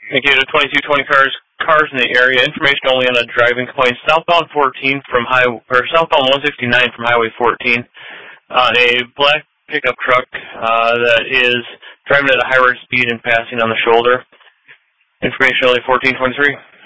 Indicated 2220 cars in the area. Information only on a driving complaint. Southbound 14 from southbound 169 from Highway 14. A black pickup truck that is driving at a high rate of speed and passing on the shoulder. Information only 1423.